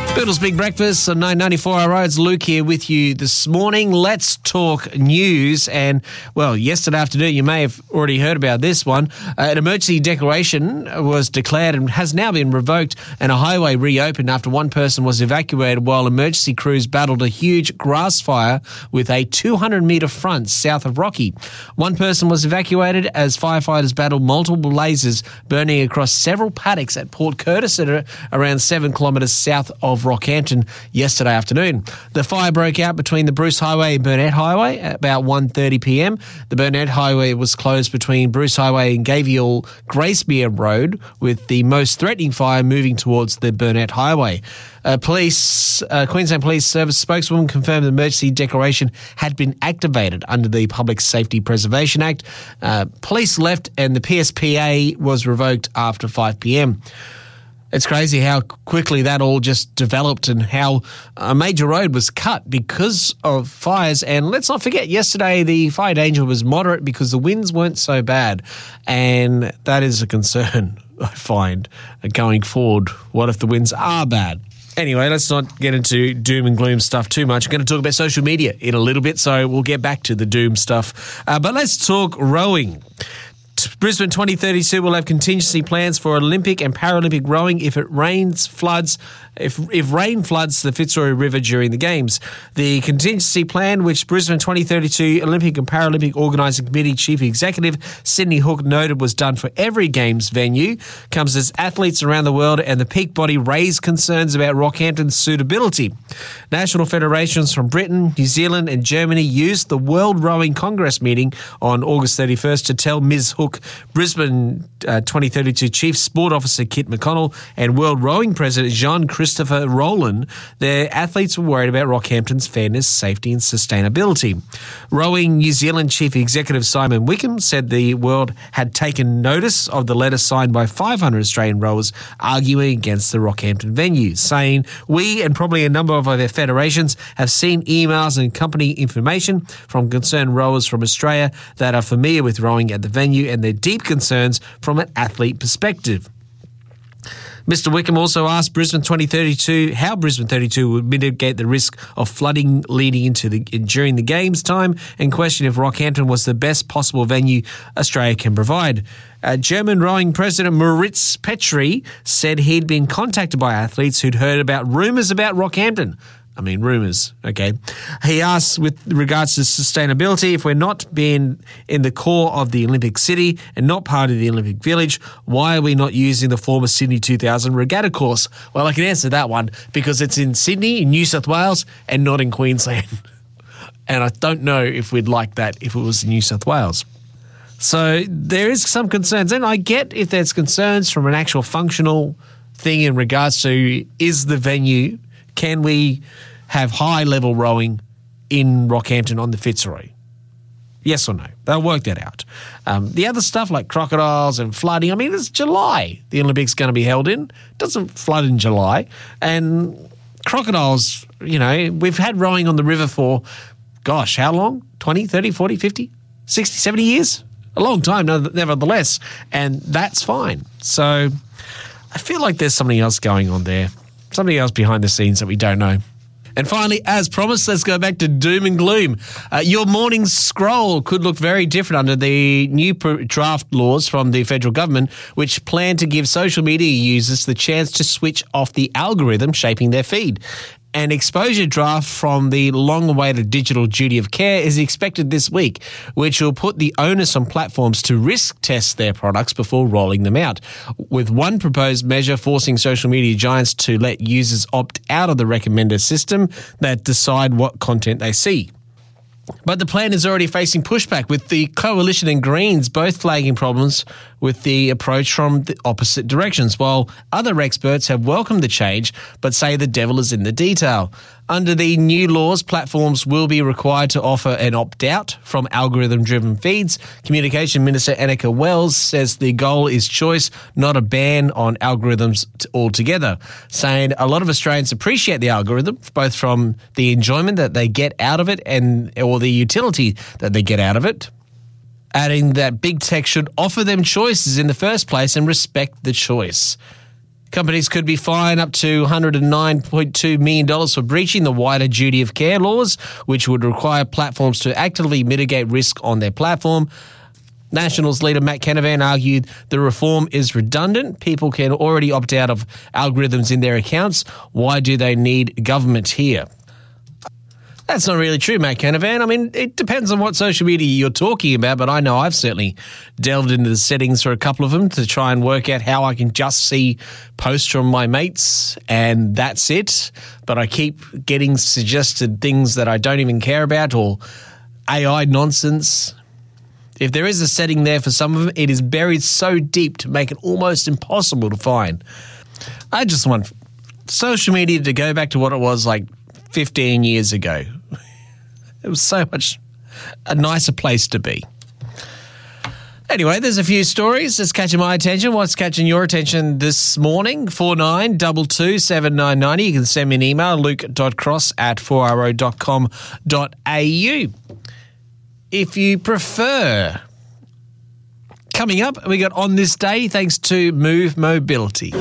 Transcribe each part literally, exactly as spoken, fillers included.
Biddle's Big Breakfast on nine ninety-four Our Roads. Luke here with you this morning. Let's talk news. And, well, yesterday afternoon, you may have already heard about this one. Uh, an emergency declaration was declared and has now been revoked, and a highway reopened after one person was evacuated while emergency crews battled a huge grass fire with a two hundred metre front south of Rocky. One person was evacuated as firefighters battled multiple blazes burning across several paddocks at Port Curtis at around seven kilometres south of Rockhampton yesterday afternoon. The fire broke out between the Bruce Highway and Burnett Highway at about one thirty p m. The Burnett Highway was closed between Bruce Highway and Gavial Gracemere Road, with the most threatening fire moving towards the Burnett Highway. Uh, police, uh, Queensland Police Service spokeswoman confirmed the emergency declaration had been activated under the Public Safety Preservation Act. Uh, police left and the P S P A was revoked after five p m. It's crazy how quickly that all just developed and how a major road was cut because of fires. And let's not forget, yesterday the fire danger was moderate because the winds weren't so bad. And that is a concern, I find, going forward. What if the winds are bad? Anyway, let's not get into doom and gloom stuff too much. I'm going to talk about social media in a little bit, so we'll get back to the doom stuff. Uh, but let's talk rowing. Brisbane twenty thirty-two will have contingency plans for Olympic and Paralympic rowing if it rains, floods, if if rain floods the Fitzroy River during the Games. The contingency plan, which Brisbane twenty thirty-two Olympic and Paralympic Organising Committee Chief Executive Sydney Hook noted was done for every Games venue, comes as athletes around the world and the peak body raised concerns about Rockhampton's suitability. National federations from Britain, New Zealand and Germany used the World Rowing Congress meeting on August thirty-first to tell Miz Hook Brisbane uh, twenty thirty-two Chief Sport Officer Kit McConnell and World Rowing President Jean-Christopher Rowland their athletes were worried about Rockhampton's fairness, safety and sustainability. Rowing New Zealand Chief Executive Simon Wickham said the world had taken notice of the letter signed by five hundred Australian rowers arguing against the Rockhampton venue, saying, "We and probably a number of other federations have seen emails and company information from concerned rowers from Australia that are familiar with rowing at the venue and their deep concerns from an athlete perspective." Mister Wickham also asked Brisbane twenty thirty-two how Brisbane thirty-two would mitigate the risk of flooding leading into the during the Games time and questioned if Rockhampton was the best possible venue Australia can provide. Uh, German rowing president Moritz Petri said he'd been contacted by athletes who'd heard about rumours about Rockhampton. I mean, rumours, okay. He asks, with regards to sustainability, if we're not being in the core of the Olympic City and not part of the Olympic Village, why are we not using the former Sydney two thousand regatta course? Well, I can answer that one because it's in Sydney, in New South Wales, and not in Queensland. And I don't know if we'd like that if it was in New South Wales. So there is some concerns, and I get if there's concerns from an actual functional thing in regards to is the venue, can we have high-level rowing in Rockhampton on the Fitzroy? Yes or no? They'll work that out. Um, the other stuff like crocodiles and flooding, I mean, it's July the Olympics going to be held in. It doesn't flood in July. And crocodiles, you know, we've had rowing on the river for, gosh, how long? twenty, thirty, forty, fifty, sixty, seventy years? A long time, nevertheless. And that's fine. So I feel like there's something else going on there. Something else behind the scenes that we don't know. And finally, as promised, let's go back to doom and gloom. Uh, your morning scroll could look very different under the new draft laws from the federal government, which plan to give social media users the chance to switch off the algorithm shaping their feed. An exposure draft from the long-awaited digital duty of care is expected this week, which will put the onus on platforms to risk test their products before rolling them out, with one proposed measure forcing social media giants to let users opt out of the recommender system that decide what content they see. But the plan is already facing pushback, with the Coalition and Greens both flagging problems with the approach from the opposite directions, while other experts have welcomed the change but say the devil is in the detail. Under the new laws, platforms will be required to offer an opt-out from algorithm-driven feeds. Communication Minister Annika Wells says the goal is choice, not a ban on algorithms altogether, saying a lot of Australians appreciate the algorithm, both from the enjoyment that they get out of it and or the utility that they get out of it, adding that big tech should offer them choices in the first place and respect the choice. Companies could be fined up to one hundred nine point two million dollars for breaching the wider duty of care laws, which would require platforms to actively mitigate risk on their platform. Nationals leader Matt Canavan argued the reform is redundant. People can already opt out of algorithms in their accounts. Why do they need government here? That's not really true, Matt Canavan. I mean, it depends on what social media you're talking about, but I know I've certainly delved into the settings for a couple of them to try and work out how I can just see posts from my mates, and that's it. But I keep getting suggested things that I don't even care about, or A I nonsense. If there is a setting there for some of them, it is buried so deep to make it almost impossible to find. I just want social media to go back to what it was like fifteen years ago. It was so much a nicer place to be. Anyway, there's a few stories that's catching my attention. What's catching your attention this morning? four nine two two seven nine nine zero. You can send me an email, luke dot cross at four r o dot com dot a u. If you prefer. Coming up, we got On This Day, thanks to Move Mobility.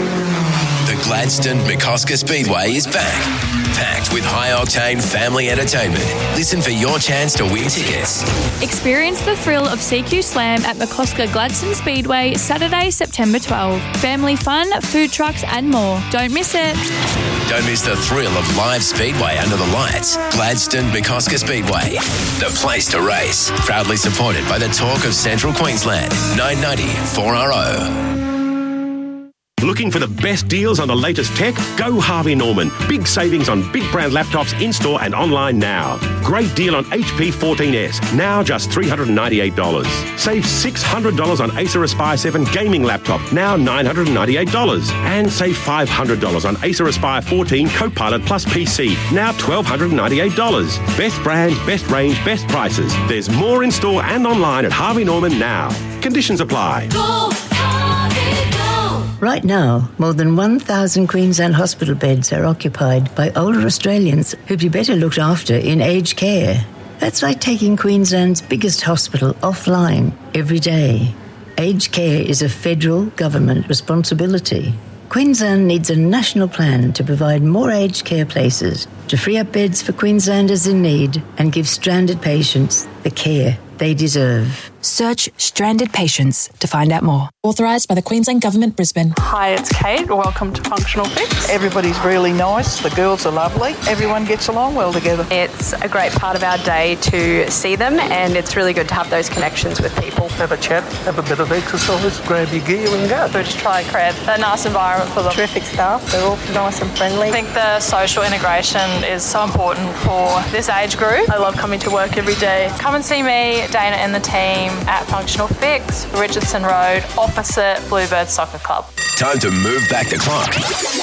The Gladstone McCosker Speedway is back. Packed with high-octane family entertainment. Listen for your chance to win tickets. Experience the thrill of C Q Slam at McCosker Gladstone Speedway, Saturday, September twelfth. Family fun, food trucks and more. Don't miss it. Don't miss the thrill of live speedway under the lights. Gladstone McCosker Speedway, the place to race. Proudly supported by the Talk of Central Queensland. nine ninety four R O. Looking for the best deals on the latest tech? Go Harvey Norman. Big savings on big brand laptops in-store and online now. Great deal on H P fourteen S, now just three hundred ninety-eight dollars. Save six hundred dollars on Acer Aspire seven gaming laptop, now nine hundred ninety-eight dollars. And save five hundred dollars on Acer Aspire fourteen Copilot Plus P C, now one thousand two hundred ninety-eight dollars. Best brands, best range, best prices. There's more in-store and online at Harvey Norman now. Conditions apply. Go, Harvey, go. Right now, more than one thousand Queensland hospital beds are occupied by older Australians who'd be better looked after in aged care. That's like taking Queensland's biggest hospital offline every day. Aged care is a federal government responsibility. Queensland needs a national plan to provide more aged care places, to free up beds for Queenslanders in need and give stranded patients the care they deserve. Search Stranded Patients to find out more. Authorised by the Queensland Government, Brisbane. Hi, it's Kate. Welcome to Functional Fix. Everybody's really nice. The girls are lovely. Everyone gets along well together. It's a great part of our day to see them, and it's really good to have those connections with people. Have a chat, have a bit of exercise, grab your gear and go. So just try and create a nice environment for them. Terrific staff. They're all nice and friendly. I think the social integration is so important for this age group. I love coming to work every day. Come and see me, Dana and the team at Functional Fix, Richardson Road, opposite Bluebird Soccer Club. Time to move back the clock.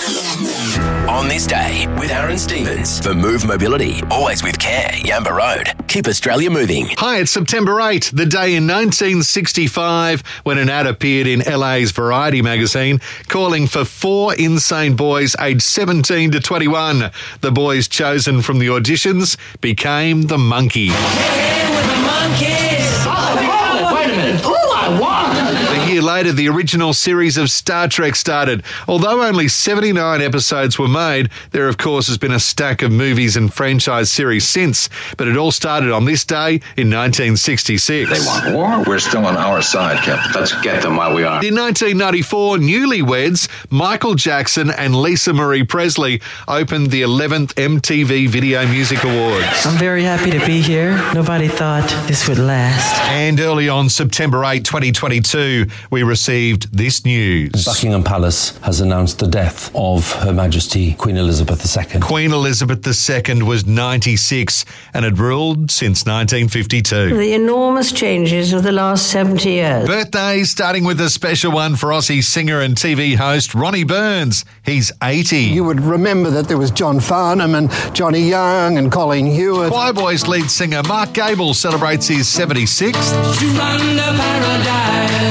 On This Day with Aaron Stevens for Move Mobility. Always with care. Yamba Road. Keep Australia moving. Hi, it's September eighth, the day in nineteen sixty-five when an ad appeared in L A's Variety magazine calling for four insane boys aged seventeen to twenty-one. The boys chosen from the auditions became the Monkey. Hey, with the monkeys! Oh, wait a minute. Who I want? A year later, the original series of Star Trek started. Although only seventy-nine episodes were made, there, of course, has been a stack of movies and franchise series since. But it all started on this day in nineteen sixty-six. They want war? We're still on our side, Captain. Let's get them while we are. In nineteen ninety-four, newlyweds Michael Jackson and Lisa Marie Presley opened the eleventh M T V Video Music Awards. I'm very happy to be here. Nobody thought this would last. And early on September eighth, twenty twenty-two, we received this news. Buckingham Palace has announced the death of Her Majesty Queen Elizabeth the Second. Queen Elizabeth the Second was ninety-six and had ruled since nineteen fifty-two. The enormous changes of the last seventy years. Birthdays, starting with a special one for Aussie singer and T V host Ronnie Burns. He's eighty. You would remember that there was John Farnham and Johnny Young and Colleen Hewitt. Choir Boys lead singer Mark Gable celebrates his seventy-sixth. Paradise. James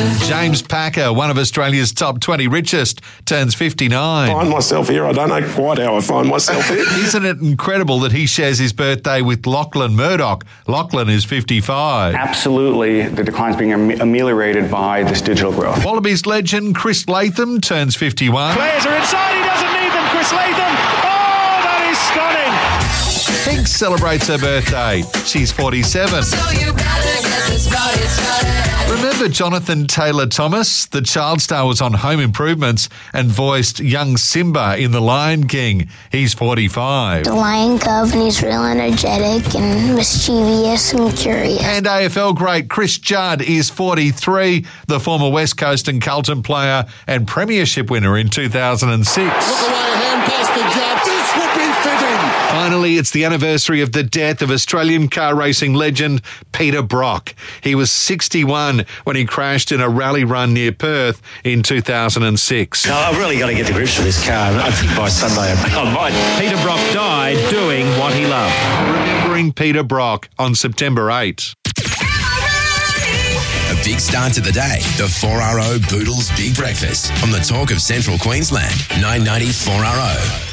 James Packer, one of Australia's top twenty richest, turns fifty-nine. I find myself here. I don't know quite how I find myself here. Isn't it incredible that he shares his birthday with Lachlan Murdoch? Lachlan is fifty-five. Absolutely, the decline's being am- ameliorated by this digital growth. Wallabies legend Chris Latham turns fifty-one. Players are inside. He doesn't need them. Chris Latham. Oh, that is stunning. Pink celebrates her birthday. She's forty-seven. So you better get this party started. Remember Jonathan Taylor-Thomas? The child star was on Home Improvements and voiced young Simba in The Lion King. He's forty-five. The lion cub, and he's real energetic and mischievous and curious. And A F L great Chris Judd is forty-three, the former West Coast and Carlton player and premiership winner in two thousand six. Look away, hand pass to Judd. This would be fitting. Finally, it's the anniversary of the death of Australian car racing legend Peter Brock. He was sixty-one when he crashed in a rally run near Perth in two thousand six. No, I've really got to get to grips with this car. I think by Sunday I might. Peter Brock died doing what he loved. Remembering Peter Brock on September eighth. A big start to the day. The four R O Boodles Big Breakfast on the Talk of Central Queensland. nine ninety four R O.